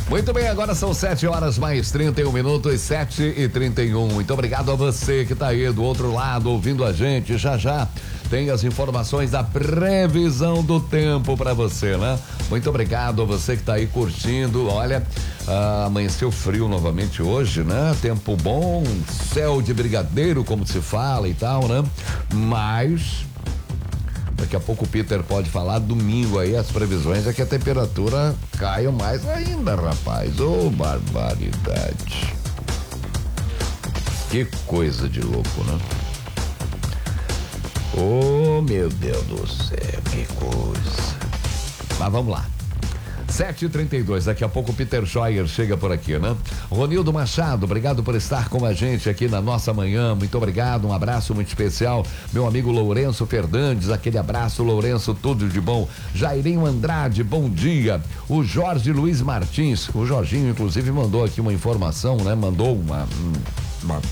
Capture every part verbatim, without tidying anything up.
Muito bem, agora são sete horas mais trinta e um minutos, sete e trinta e um. Muito obrigado a você que está aí do outro lado ouvindo a gente. Já já tem as informações da previsão do tempo para você, né? Muito obrigado a você que está aí curtindo. Olha, ah, amanheceu frio novamente hoje, né? Tempo bom, céu de brigadeiro, como se fala e tal, né? Mas daqui a pouco o Peter pode falar, domingo aí as previsões é que a temperatura caia mais ainda, rapaz. Ô, oh, barbaridade. Que coisa de louco, né? Oh, meu Deus do céu, que coisa. Mas vamos lá. sete e trinta e dois, daqui a pouco o Peter Scheuer chega por aqui, né? Ronildo Machado, obrigado por estar com a gente aqui na nossa manhã, muito obrigado, um abraço muito especial, meu amigo Lourenço Fernandes, aquele abraço, Lourenço, tudo de bom. Jairinho Andrade, bom dia. O Jorge Luiz Martins, o Jorginho inclusive mandou aqui uma informação, né? Mandou uma, uma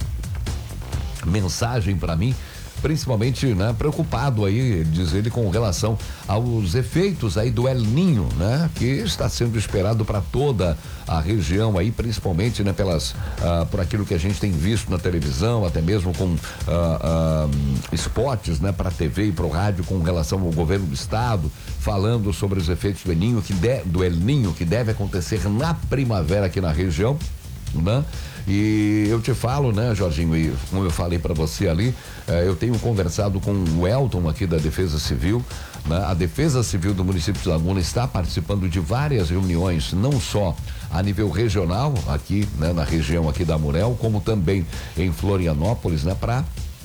mensagem para mim, principalmente, né, preocupado aí, diz ele, com relação aos efeitos aí do El Ninho, né, que está sendo esperado para toda a região aí, principalmente, né, pelas, ah, por aquilo que a gente tem visto na televisão, até mesmo com ah, ah, spots, né, para a T V e para o rádio com relação ao governo do estado, falando sobre os efeitos do El Ninho, que de, do El Ninho, que deve acontecer na primavera aqui na região, né? E eu te falo, né, Jorginho, e como eu falei para você ali, eh, eu tenho conversado com o Elton aqui da Defesa Civil, né? A Defesa Civil do município de Laguna está participando de várias reuniões, não só a nível regional, aqui, né, na região aqui da Amurel, como também em Florianópolis, né, para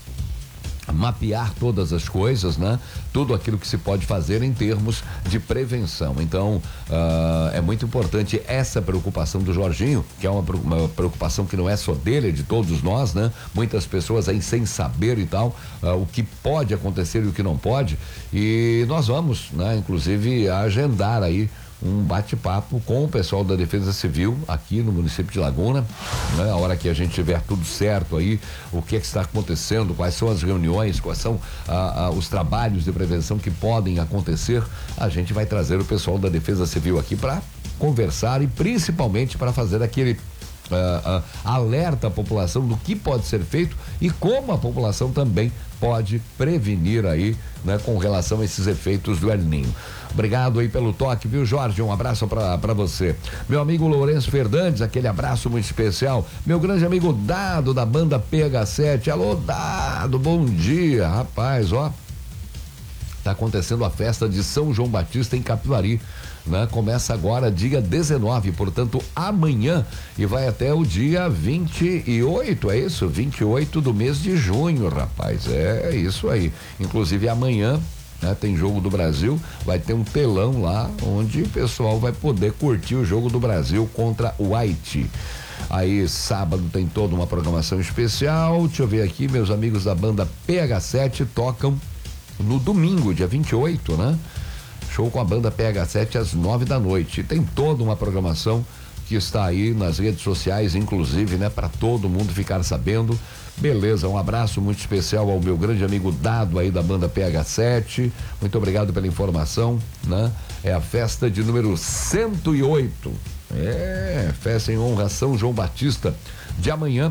mapear todas as coisas, né? Tudo aquilo que se pode fazer em termos de prevenção. Então, uh, é muito importante essa preocupação do Jorginho, que é uma, uma preocupação que não é só dele, é de todos nós, né? Muitas pessoas aí sem saber e tal, uh, o que pode acontecer e o que não pode. E nós vamos, né? Inclusive, agendar aí um bate-papo com o pessoal da Defesa Civil aqui no município de Laguna, né? A hora que a gente tiver tudo certo aí, o que é que está acontecendo, quais são as reuniões, quais são ah, ah, os trabalhos de prevenção que podem acontecer, a gente vai trazer o pessoal da Defesa Civil aqui para conversar e principalmente para fazer aquele Uh, uh, alerta a população do que pode ser feito e como a população também pode prevenir aí, né, com relação a esses efeitos do El Ninho. Obrigado aí pelo toque, viu, Jorge? Um abraço pra, pra você. Meu amigo Lourenço Fernandes, aquele abraço muito especial. Meu grande amigo Dado, da banda P H sete. Alô, Dado, bom dia, rapaz, ó. Tá acontecendo a festa de São João Batista em Capivari, né? Começa agora dia dezenove, portanto amanhã, e vai até o dia vinte e oito, é isso? vinte e oito do mês de junho, rapaz, é isso aí. Inclusive amanhã, né, tem jogo do Brasil, vai ter um telão lá onde o pessoal vai poder curtir o jogo do Brasil contra o Haiti. Aí sábado tem toda uma programação especial. Deixa eu ver aqui, meus amigos da banda P H sete tocam no domingo, dia vinte e oito, né? Show com a banda P H sete às nove da noite. Tem toda uma programação que está aí nas redes sociais, inclusive, né? Para todo mundo ficar sabendo. Beleza, um abraço muito especial ao meu grande amigo Dado aí da banda P H sete. Muito obrigado pela informação, né? É a festa de número cento e oito. É, festa em honra a São João Batista de amanhã,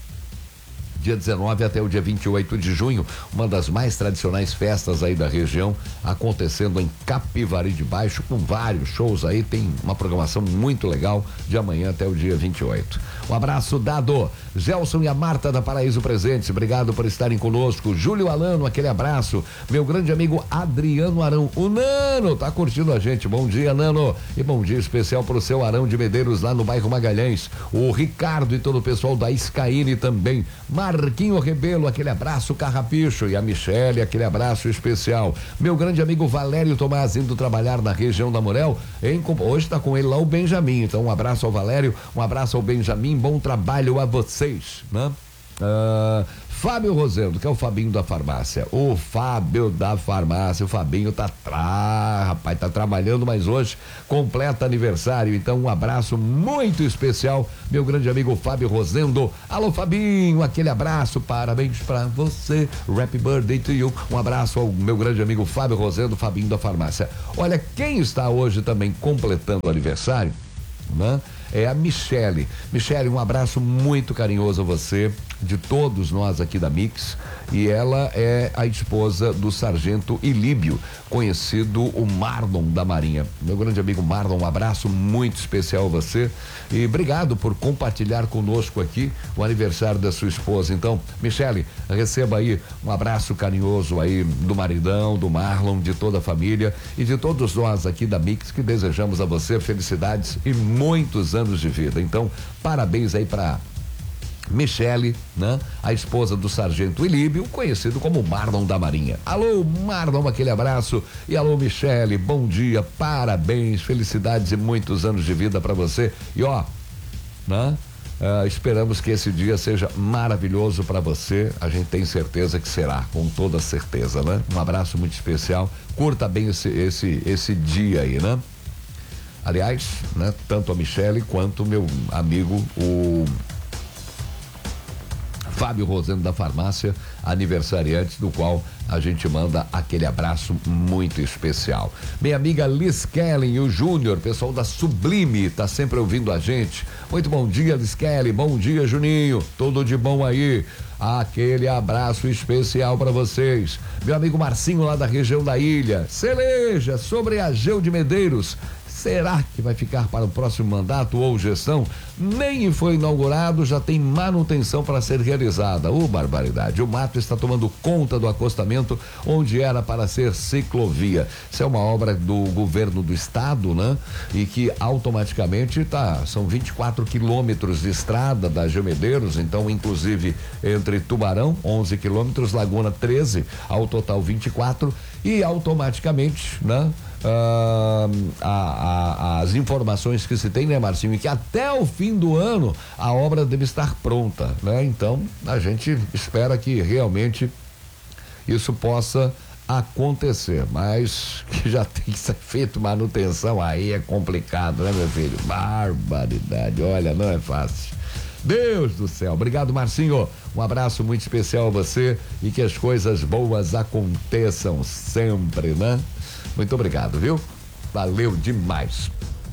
dia dezenove até o dia vinte e oito de junho, uma das mais tradicionais festas aí da região, acontecendo em Capivari de Baixo, com vários shows aí, tem uma programação muito legal de amanhã até o dia vinte e oito. Um abraço dado, Gelson e a Marta da Paraíso Presentes, obrigado por estarem conosco. Júlio Alano, aquele abraço. Meu grande amigo Adriano Arão, o Nano, tá curtindo a gente, bom dia, Nano, e bom dia especial pro seu Arão de Medeiros lá no bairro Magalhães, o Ricardo e todo o pessoal da Iscaíne também, Marquinho Rebelo, aquele abraço carrapicho, e a Michele, aquele abraço especial. Meu grande amigo Valério Tomás, indo trabalhar na região da Morel, em, hoje está com ele lá o Benjamin, então um abraço ao Valério, um abraço ao Benjamin, bom trabalho a vocês, né? Uh, Fábio Rosendo, que é o Fabinho da farmácia, o Fábio da farmácia, o Fabinho tá atrás, rapaz, tá trabalhando, mas hoje completa aniversário, então um abraço muito especial, meu grande amigo Fábio Rosendo. Alô Fabinho, aquele abraço, parabéns pra você, happy birthday to you, um abraço ao meu grande amigo Fábio Rosendo, Fabinho da farmácia. Olha, quem está hoje também completando aniversário, né? É a Michele. Michele, um abraço muito carinhoso a você, de todos nós aqui da Mix, e ela é a esposa do sargento Ilíbio, conhecido o Marlon da Marinha. Meu grande amigo Marlon, um abraço muito especial a você e obrigado por compartilhar conosco aqui o aniversário da sua esposa. Então, Michele, receba aí um abraço carinhoso aí do maridão, do Marlon, de toda a família e de todos nós aqui da Mix, que desejamos a você felicidades e muitos anos de vida. Então, parabéns aí para Michele, né? A esposa do sargento Ilíbio, conhecido como Marlon da Marinha. Alô, Marlon, aquele abraço. E alô, Michele, bom dia, parabéns, felicidades e muitos anos de vida para você. E ó, né? Uh, esperamos que esse dia seja maravilhoso para você. A gente tem certeza que será, com toda certeza, né? Um abraço muito especial. Curta bem esse, esse, esse dia aí, né? Aliás, né? Tanto a Michele quanto meu amigo, o Fábio Rosendo da Farmácia, aniversariante, do qual a gente manda aquele abraço muito especial. Minha amiga Liz Kellen e o Júnior, pessoal da Sublime, tá sempre ouvindo a gente. Muito bom dia, Liz Kellen, bom dia, Juninho, tudo de bom aí. Aquele abraço especial para vocês. Meu amigo Marcinho, lá da região da ilha. Celeja, sobre a Geu de Medeiros. Será que vai ficar para o próximo mandato ou gestão? Nem foi inaugurado, já tem manutenção para ser realizada. Ô, barbaridade. O mato está tomando conta do acostamento onde era para ser ciclovia. Isso é uma obra do governo do estado, né? E que automaticamente tá, são vinte e quatro quilômetros de estrada da Geu Medeiros, então inclusive entre Tubarão, onze quilômetros, Laguna treze, ao total vinte e quatro, e automaticamente, né? Ah, a, a, as informações que se tem, né, Marcinho, que até o fim do ano a obra deve estar pronta, né? Então a gente espera que realmente isso possa acontecer, mas que já tem que ser feito manutenção, aí é complicado, né, meu filho? Barbaridade, olha, não é fácil. Deus do céu, obrigado, Marcinho, um abraço muito especial a você e que as coisas boas aconteçam sempre, né? Muito obrigado, viu? Valeu demais.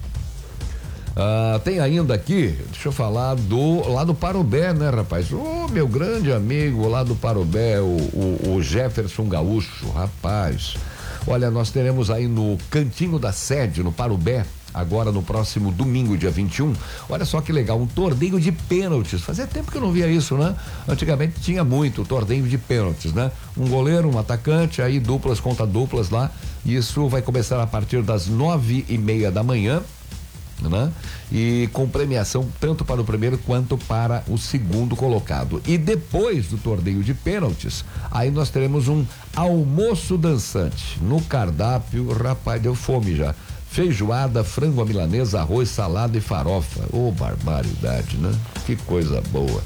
Ah, tem ainda aqui, deixa eu falar do lá do Parobé, né, rapaz? Ô, oh, meu grande amigo lá do Parobé, o, o, o Jefferson Gaúcho, rapaz. Olha, nós teremos aí no Cantinho da Sede, no Parobé, agora no próximo domingo, dia vinte e um. Olha só que legal, um torneio de pênaltis. Fazia tempo que eu não via isso, né? Antigamente tinha muito torneio de pênaltis, né? Um goleiro, um atacante, aí duplas contra duplas lá. Isso vai começar a partir das nove e meia da manhã, né? E com premiação tanto para o primeiro quanto para o segundo colocado. E depois do torneio de pênaltis, aí nós teremos um almoço dançante. No cardápio, rapaz, deu fome já. Feijoada, frango à milanesa, arroz, salada e farofa. Ô, oh, barbaridade, né? Que coisa boa.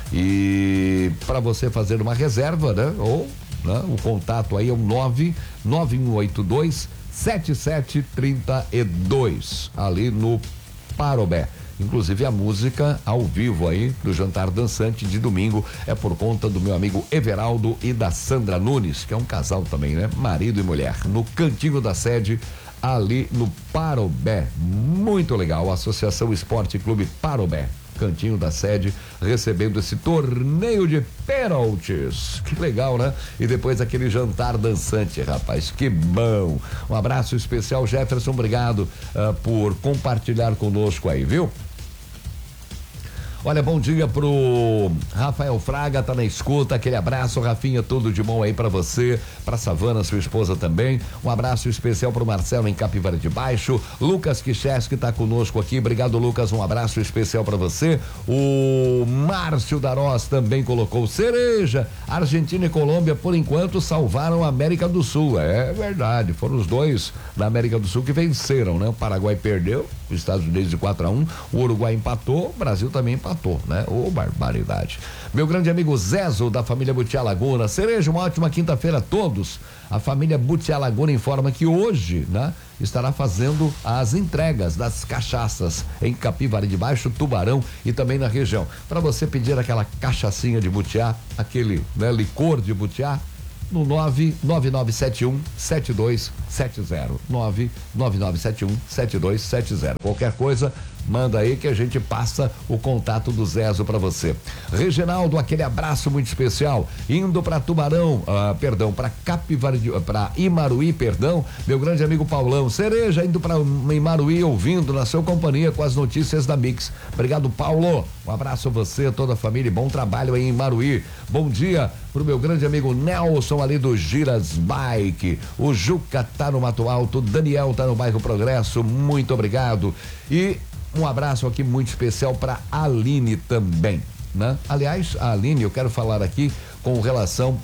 E para você fazer uma reserva, né? Ou, né? O contato aí é o nove nove um oito dois sete sete três dois, ali no Parobé. Inclusive a música ao vivo aí do Jantar Dançante de domingo é por conta do meu amigo Everaldo e da Sandra Nunes, que é um casal também, né? Marido e mulher, no Cantinho da Sede, ali no Parobé. Muito legal, Associação Esporte Clube Parobé, Cantinho da Sede, recebendo esse torneio de pênaltis. Que legal, né? E depois aquele jantar dançante, rapaz, que bom. Um abraço especial, Jefferson, obrigado uh, por compartilhar conosco aí, viu? Olha, bom dia pro Rafael Fraga, tá na escuta, aquele abraço, Rafinha, tudo de bom aí pra você, pra Savana, sua esposa também, um abraço especial pro Marcelo em Capivara de Baixo, Lucas Kicheski tá conosco aqui, obrigado, Lucas, um abraço especial pra você. O Márcio Darós também colocou cereja, Argentina e Colômbia por enquanto salvaram a América do Sul, é verdade, foram os dois da América do Sul que venceram, né? O Paraguai perdeu, os Estados Unidos de quatro a um, o Uruguai empatou, o Brasil também empatou, né? Ô, barbaridade. Meu grande amigo Zezo, da família Butiá Laguna, cereja, uma ótima quinta-feira a todos. A família Butiá Laguna informa que hoje, né, estará fazendo as entregas das cachaças em Capivara de Baixo, Tubarão e também na região. Para você pedir aquela cachaçinha de Butiá, aquele, né, licor de Butiá, no nove nove nove sete um sete dois sete zero, nove nove nove sete um sete dois sete zero. Qualquer coisa, manda aí que a gente passa o contato do Zezo para você. Reginaldo, aquele abraço muito especial, indo para Tubarão, ah, perdão, para Capivari, para Imaruí, perdão, meu grande amigo Paulão Cereja, indo para Imaruí, ouvindo na sua companhia com as notícias da Mix. Obrigado, Paulo. Um abraço a você, toda a família, bom trabalho aí em Imaruí. Bom dia pro meu grande amigo Nelson ali do Giras Bike. O Juca tá no Mato Alto, Daniel tá no bairro Progresso, muito obrigado. E um abraço aqui muito especial para Aline também, né? Aliás, a Aline, eu quero falar aqui com relação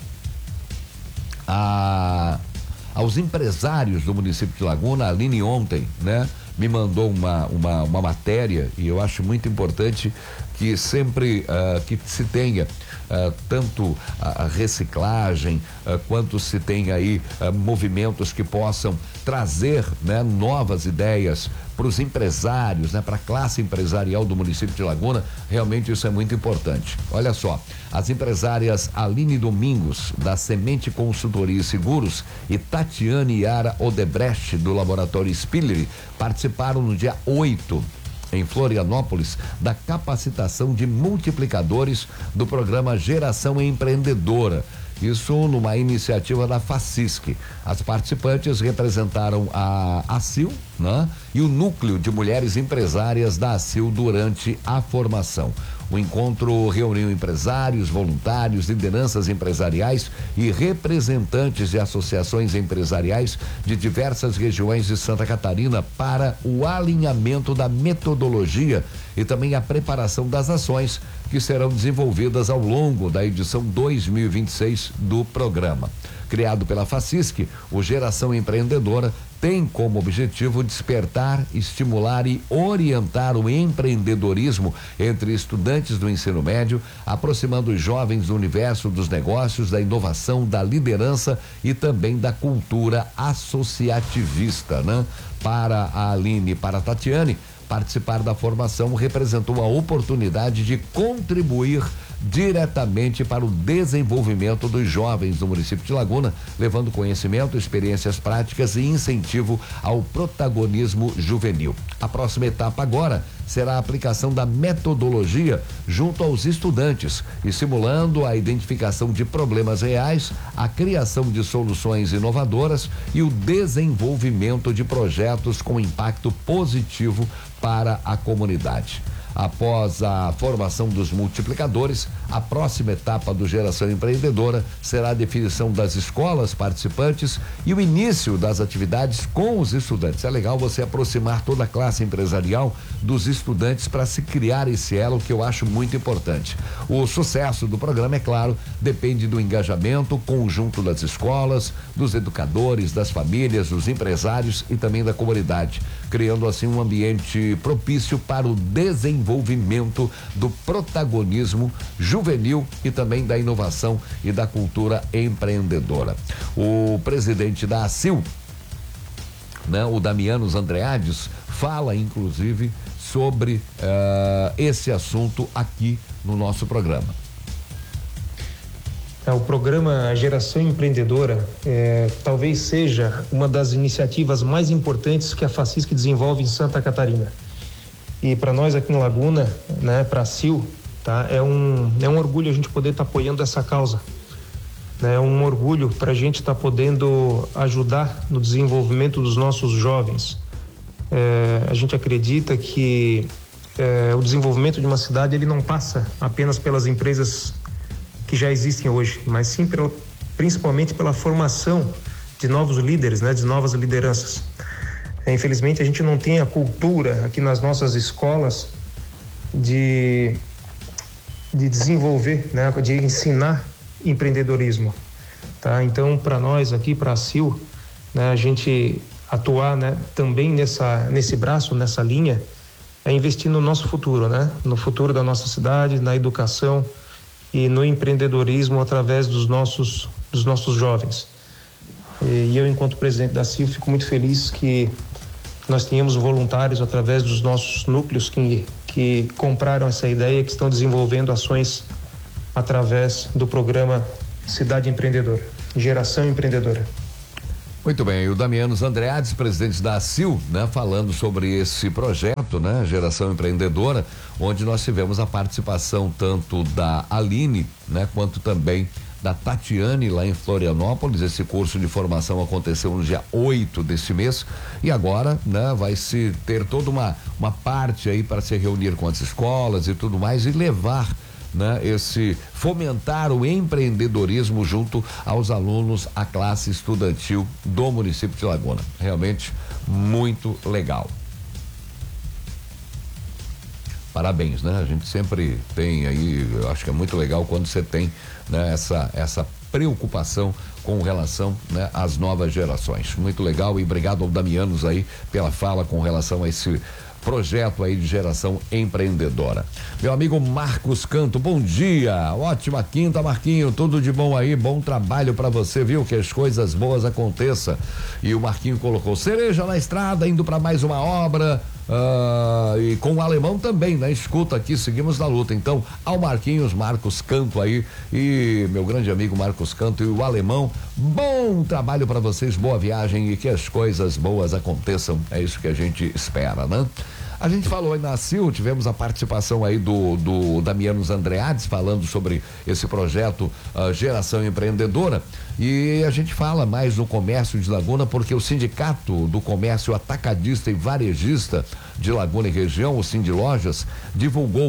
a aos empresários do município de Laguna. A Aline ontem, né, me mandou uma, uma, uma matéria, e eu acho muito importante que sempre uh, que se tenha uh, tanto a, a reciclagem uh, quanto se tenha aí uh, movimentos que possam trazer, né, novas ideias para os empresários, né, para a classe empresarial do município de Laguna. Realmente isso é muito importante. Olha só, as empresárias Aline Domingos, da Semente Consultoria e Seguros, e Tatiane Yara Odebrecht, do Laboratório Spiller, participaram no dia oito, em Florianópolis, da capacitação de multiplicadores do programa Geração Empreendedora. Isso numa iniciativa da FACISC. As participantes representaram a ACIL, né, e o núcleo de mulheres empresárias da ACIL durante a formação. O encontro reuniu empresários, voluntários, lideranças empresariais e representantes de associações empresariais de diversas regiões de Santa Catarina para o alinhamento da metodologia e também a preparação das ações que serão desenvolvidas ao longo da edição dois mil e vinte e seis do programa. Criado pela FACISC, o Geração Empreendedora tem como objetivo despertar, estimular e orientar o empreendedorismo entre estudantes do ensino médio, aproximando os jovens do universo dos negócios, da inovação, da liderança e também da cultura associativista, né? Para a Aline e para a Tatiane, participar da formação representou a oportunidade de contribuir diretamente para o desenvolvimento dos jovens do município de Laguna, levando conhecimento, experiências práticas e incentivo ao protagonismo juvenil. A próxima etapa agora será a aplicação da metodologia junto aos estudantes, estimulando a identificação de problemas reais, a criação de soluções inovadoras e o desenvolvimento de projetos com impacto positivo para a comunidade. Após a formação dos multiplicadores, a próxima etapa do Geração Empreendedora será a definição das escolas participantes e o início das atividades com os estudantes. É legal você aproximar toda a classe empresarial dos estudantes para se criar esse elo, que eu acho muito importante. O sucesso do programa, é claro, depende do engajamento conjunto das escolas, dos educadores, das famílias, dos empresários e também da comunidade, criando assim um ambiente propício para o desenvolvimento Desenvolvimento do protagonismo juvenil e também da inovação e da cultura empreendedora. O presidente da ACIL, né, o Damianos Andreades, fala inclusive sobre uh, esse assunto aqui no nosso programa. É, o programa Geração Empreendedora é, talvez seja uma das iniciativas mais importantes que a FACISC desenvolve em Santa Catarina. E para nós aqui em Laguna, né, para a CIL, tá, é um, é um orgulho a gente poder estar tá apoiando essa causa. Né, é um orgulho para a gente estar tá podendo ajudar no desenvolvimento dos nossos jovens. É, a gente acredita que é, o desenvolvimento de uma cidade ele não passa apenas pelas empresas que já existem hoje, mas sim pela, principalmente pela formação de novos líderes, né, de novas lideranças. Infelizmente a gente não tem a cultura aqui nas nossas escolas de, de desenvolver, né, de ensinar empreendedorismo, tá? Então para nós aqui, para a CIL, né, a gente atuar, né, também nessa, nesse braço, nessa linha, é investir no nosso futuro, né? No futuro da nossa cidade, na educação e no empreendedorismo através dos nossos, dos nossos jovens. E, e eu, enquanto presidente da CIL, fico muito feliz que nós tenhamos voluntários através dos nossos núcleos que, que compraram essa ideia, que estão desenvolvendo ações através do programa Cidade Empreendedora, Geração Empreendedora. Muito bem, o Damianos Andreades, presidente da ACIL, né, falando sobre esse projeto, né, Geração Empreendedora, onde nós tivemos a participação tanto da Aline, né, quanto também da Tatiane lá em Florianópolis. Esse curso de formação aconteceu no dia oito desse mês e agora, né, vai se ter toda uma uma parte aí para se reunir com as escolas e tudo mais e levar, né, esse fomentar o empreendedorismo junto aos alunos, a classe estudantil do município de Laguna. Realmente muito legal. Parabéns, né? A gente sempre tem aí, eu acho que é muito legal quando você tem, né, essa essa preocupação com relação, né, às novas gerações. Muito legal e obrigado ao Damianos aí pela fala com relação a esse projeto aí de geração empreendedora. Meu amigo Marcos Canto, bom dia, ótima quinta, Marquinho, tudo de bom aí, bom trabalho pra você, viu? Que as coisas boas aconteçam. E o Marquinho colocou cereja na estrada, indo pra mais uma obra, uh, e com o alemão também, né? Escuta aqui, seguimos na luta. Então, ao Marquinhos, Marcos Canto aí, e meu grande amigo Marcos Canto e o alemão, bom trabalho pra vocês, boa viagem e que as coisas boas aconteçam, é isso que a gente espera, né? A gente falou aí na ACIL, tivemos a participação aí do, do Damianos Andreades falando sobre esse projeto uh, Geração Empreendedora, e a gente fala mais no comércio de Laguna porque o Sindicato do Comércio Atacadista e Varejista de Laguna e região, o Sindilojas, divulgou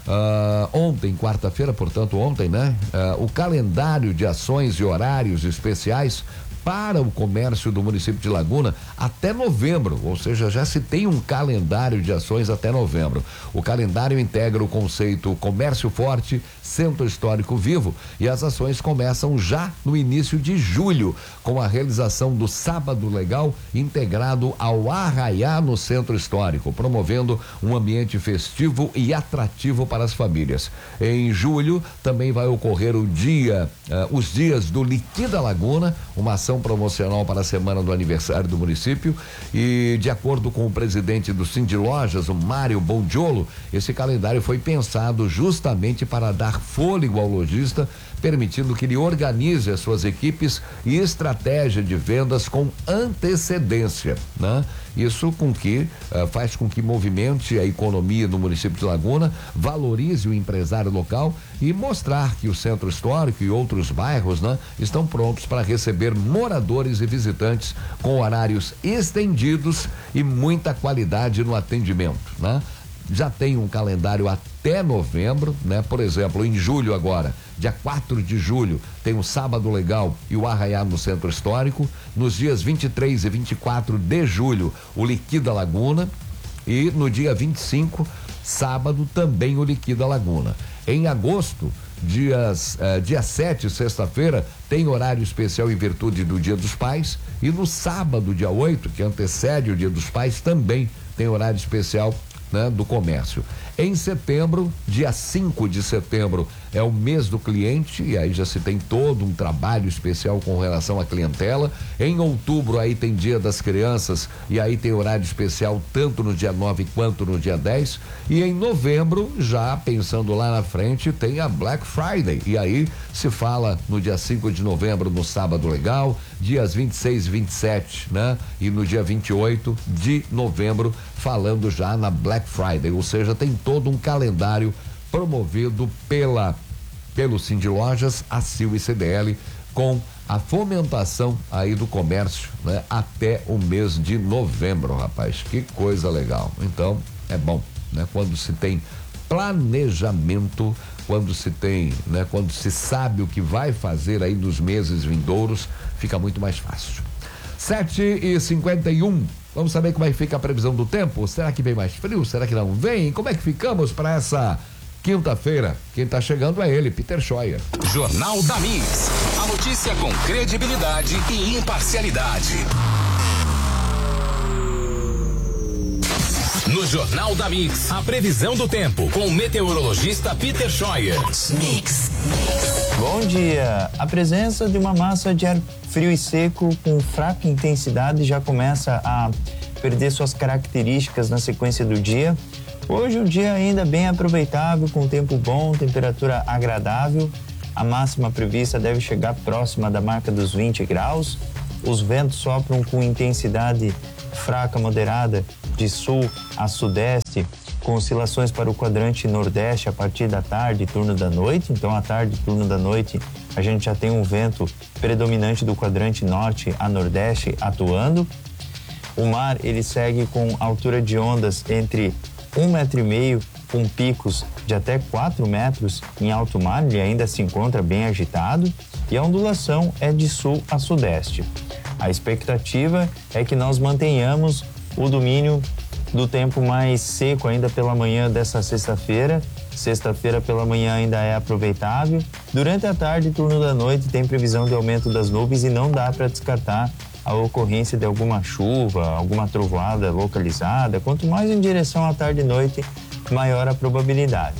uh, ontem, quarta-feira, portanto ontem, né? Uh, o calendário de ações e horários especiais para o comércio do município de Laguna até novembro, ou seja, já se tem um calendário de ações até novembro. O calendário integra o conceito Comércio Forte, Centro Histórico Vivo, e as ações começam já no início de julho, com a realização do Sábado Legal integrado ao Arraiá no Centro Histórico, promovendo um ambiente festivo e atrativo para as famílias. Em julho também vai ocorrer o dia, uh, os dias do Liquida Laguna, uma ação promocional para a semana do aniversário do município, e de acordo com o presidente do Sindilojas, o Mário Bondiolo, esse calendário foi pensado justamente para dar fôlego ao lojista, permitindo que ele organize as suas equipes e estratégia de vendas com antecedência, né? Isso com que uh, faz com que movimente a economia do município de Laguna, valorize o empresário local e mostrar que o Centro Histórico e outros bairros, né, estão prontos para receber moradores e visitantes com horários estendidos e muita qualidade no atendimento, né? Já tem um calendário até novembro, né? Por exemplo, em julho agora, dia quatro de julho, tem o Sábado Legal e o Arraiá no Centro Histórico. Nos dias vinte e três e vinte e quatro de julho, o Liquida Laguna. E no dia vinte e cinco, sábado, também o Liquida Laguna. Em agosto, dias, eh, dia sete, sexta-feira, tem horário especial em virtude do Dia dos Pais. E no sábado, dia oito, que antecede o Dia dos Pais, também tem horário especial, né, do comércio. Em setembro, dia cinco de setembro, é o mês do cliente, e aí já se tem todo um trabalho especial com relação à clientela. Em outubro, aí tem Dia das Crianças, e aí tem horário especial tanto no dia nove quanto no dia dez. E em novembro, já pensando lá na frente, tem a Black Friday, e aí se fala no dia cinco de novembro, no Sábado Legal, dias vinte e seis e vinte e sete, né? E no dia vinte e oito de novembro, falando já na Black Friday, ou seja, tem todo um calendário promovido pela pelo Sindilojas, ACIL e C D L, com a fomentação aí do comércio, né, até o mês de novembro, rapaz. Que coisa legal. Então, é bom, né, quando se tem planejamento, quando se tem, né, quando se sabe o que vai fazer aí nos meses vindouros, fica muito mais fácil. sete e cinquenta e um. Vamos saber como é que fica a previsão do tempo? Será que vem mais frio? Será que não vem? Como é que ficamos para essa quinta-feira? Quem está chegando é ele, Peter Scheuer. Jornal da Mix. A notícia com credibilidade e imparcialidade. No Jornal da Mix, a previsão do tempo com o meteorologista Peter Scheuer. Mix. Bom dia. A presença de uma massa de ar frio e seco com fraca intensidade já começa a perder suas características na sequência do dia. Hoje um dia ainda bem aproveitável, com tempo bom, temperatura agradável. A máxima prevista deve chegar próxima da marca dos vinte graus. os ventos sopram com intensidade fraca, moderada, de sul a sudeste, com oscilações para o quadrante nordeste a partir da tarde, turno da noite. Então, à tarde, turno da noite, a gente já tem um vento predominante do quadrante norte a nordeste atuando. O mar, ele segue com altura de ondas entre um metro e meio, com picos de até quatro metros em alto mar, ele ainda se encontra bem agitado, e a ondulação é de sul a sudeste. A expectativa é que nós mantenhamos o domínio do tempo mais seco ainda pela manhã dessa sexta-feira. Sexta-feira pela manhã ainda é aproveitável. Durante a tarde e turno da noite tem previsão de aumento das nuvens e não dá para descartar a ocorrência de alguma chuva, alguma trovoada localizada. Quanto mais em direção à tarde e noite, maior a probabilidade.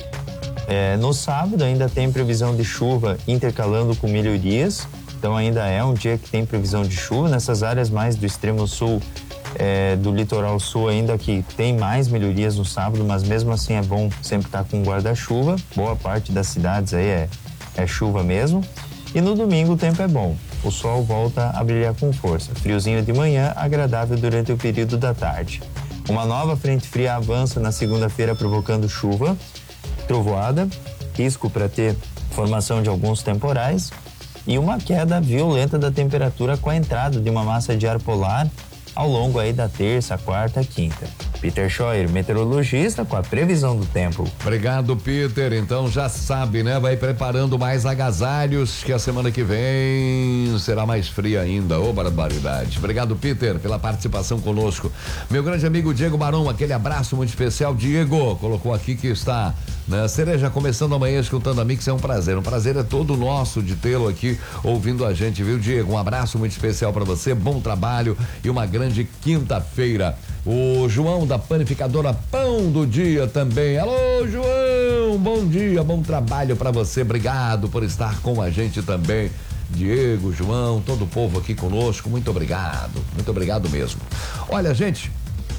É, no sábado ainda tem previsão de chuva intercalando com melhorias, então ainda é um dia que tem previsão de chuva nessas áreas mais do extremo sul, é, do litoral sul ainda, que tem mais melhorias no sábado, mas mesmo assim é bom sempre estar com guarda-chuva. Boa parte das cidades aí é, é chuva mesmo. E no domingo o tempo é bom, o sol volta a brilhar com força, friozinho de manhã, agradável durante o período da tarde. Uma nova frente fria avança na segunda-feira provocando chuva, trovoada, risco para ter formação de alguns temporais e uma queda violenta da temperatura com a entrada de uma massa de ar polar ao longo aí da terça, quarta, quinta. Peter Scheuer, meteorologista, com a previsão do tempo. Obrigado, Peter. Então já sabe, né? Vai preparando mais agasalhos, que a semana que vem será mais fria ainda. Ô, barbaridade. Obrigado, Peter, pela participação conosco. Meu grande amigo Diego Barão, aquele abraço muito especial. Diego colocou aqui que está, né? Cereja, começando amanhã escutando a Mix, é um prazer. Um prazer é todo nosso de tê-lo aqui ouvindo a gente, viu, Diego? Um abraço muito especial para você, bom trabalho e uma grande quinta-feira. O João da panificadora Pão do Dia também. Alô, João, bom dia, bom trabalho para você. Obrigado por estar com a gente também. Diego, João, todo o povo aqui conosco, muito obrigado, muito obrigado mesmo. Olha, gente,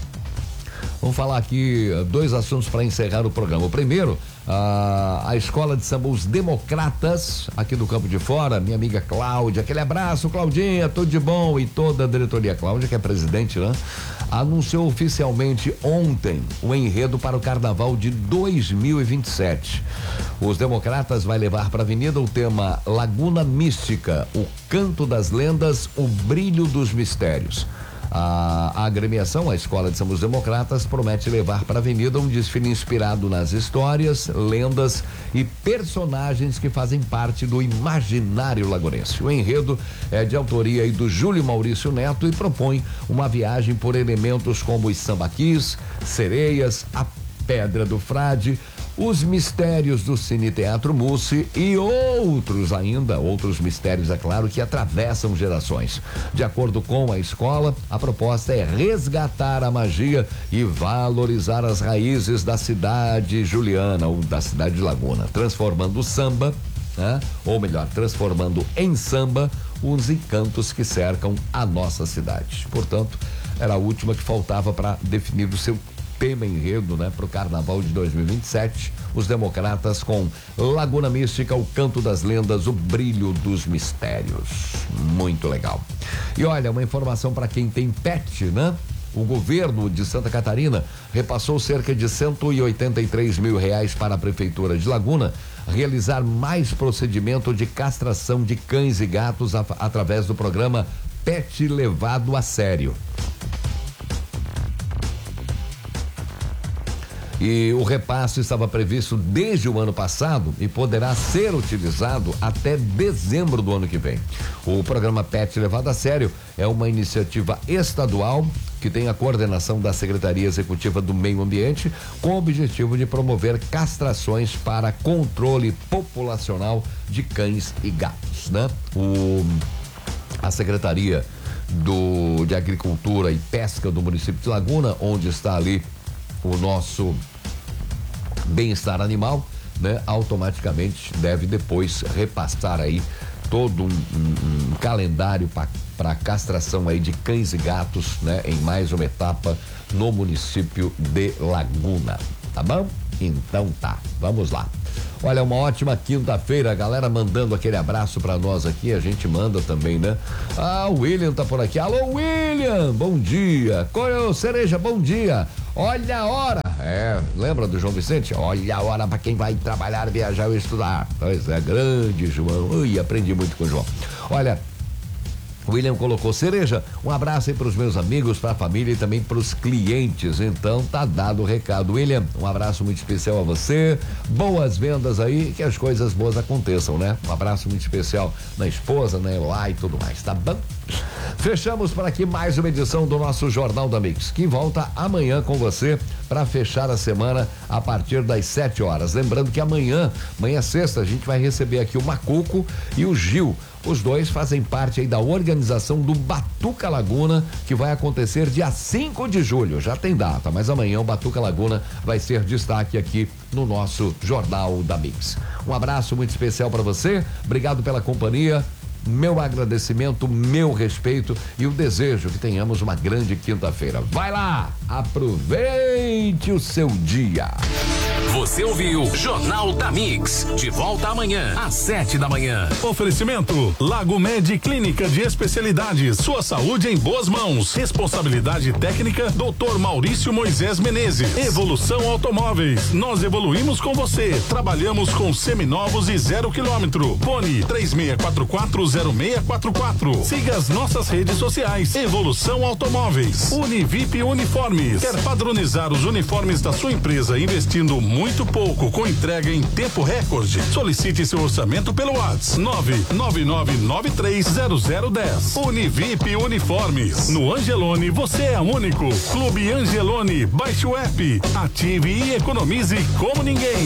vamos falar aqui dois assuntos para encerrar o programa. O primeiro, a, a Escola de Samba Os Democratas, aqui do Campo de Fora, minha amiga Cláudia, aquele abraço, Claudinha, tudo de bom, e toda a diretoria. Cláudia, que é presidente, né? Anunciou oficialmente ontem o enredo para o Carnaval de dois mil e vinte e sete. Os Democratas vai levar para a avenida o tema Laguna Mística, o canto das lendas, o brilho dos mistérios. A, a agremiação, a Escola de Samba Os Democratas, promete levar para a avenida um desfile inspirado nas histórias, lendas e personagens que fazem parte do imaginário lagunense. O enredo é de autoria aí do Júlio Maurício Neto e propõe uma viagem por elementos como os sambaquis, sereias, a Pedra do Frade, os mistérios do Cine Teatro Mussi e outros ainda, outros mistérios, é claro, que atravessam gerações. De acordo com a escola, a proposta é resgatar a magia e valorizar as raízes da cidade juliana, ou da cidade de Laguna, transformando o samba, né? Ou melhor, transformando em samba os encantos que cercam a nossa cidade. Portanto, era a última que faltava para definir o seu tema enredo, né, para o Carnaval de dois mil e vinte e sete. Os Democratas com Laguna Mística, o canto das lendas, o brilho dos mistérios. Muito legal. E olha, uma informação para quem tem pet, né? O governo de Santa Catarina repassou cerca de cento e oitenta e três mil reais para a prefeitura de Laguna realizar mais procedimento de castração de cães e gatos a, através do programa Pet Levado a Sério. E o repasse estava previsto desde o ano passado e poderá ser utilizado até dezembro do ano que vem. O programa Pet Levado a Sério é uma iniciativa estadual que tem a coordenação da Secretaria Executiva do Meio Ambiente, com o objetivo de promover castrações para controle populacional de cães e gatos, né? O, a Secretaria do, de Agricultura e Pesca do município de Laguna, onde está ali o nosso bem-estar animal, né? Automaticamente deve depois repassar aí todo um, um, um calendário para castração aí de cães e gatos, né? Em mais uma etapa no município de Laguna, tá bom? Então tá, vamos lá. Olha, uma ótima quinta-feira, galera mandando aquele abraço pra nós aqui, a gente manda também, né? Ah, o William tá por aqui. Alô, William, bom dia. Coio Cereja, bom dia. Olha a hora. É, lembra do João Vicente? Olha a hora pra quem vai trabalhar, viajar ou estudar. Pois é, grande João. Ui, aprendi muito com o João. Olha, William colocou: Cereja, um abraço aí pros meus amigos, pra família e também pros clientes. Então tá dado o recado. William, um abraço muito especial a você, boas vendas aí, que as coisas boas aconteçam, né? Um abraço muito especial na esposa, na Eloá e tudo mais, tá bom? Fechamos por aqui mais uma edição do nosso Jornal da Mix, que volta amanhã com você para fechar a semana a partir das sete horas. Lembrando que amanhã, amanhã é sexta, a gente vai receber aqui o Macuco e o Gil. Os dois fazem parte aí da organização do Batuca Laguna, que vai acontecer dia cinco de julho. Já tem data, mas amanhã o Batuca Laguna vai ser destaque aqui no nosso Jornal da Mix. Um abraço muito especial para você. Obrigado pela companhia. Meu agradecimento, meu respeito e o desejo que tenhamos uma grande quinta-feira. Vai lá, aproveite o seu dia. Você ouviu Jornal da Mix, de volta amanhã às sete da manhã. Oferecimento Lago Med Clínica de Especialidades, sua saúde em boas mãos. Responsabilidade técnica doutor Maurício Moisés Menezes. Evolução Automóveis, nós evoluímos com você. Trabalhamos com seminovos e zero quilômetro. Fone três seis quatro quatro zero seis quatro quatro. Siga as nossas redes sociais. Evolução Automóveis. Univip Uniformes. Quer padronizar os uniformes da sua empresa investindo muito pouco com entrega em tempo recorde? Solicite seu orçamento pelo WhatsApp nove nove nove nove três zero zero um zero. Univip Uniformes. No Angelone você é único. Clube Angelone. Baixe o app, ative e economize como ninguém.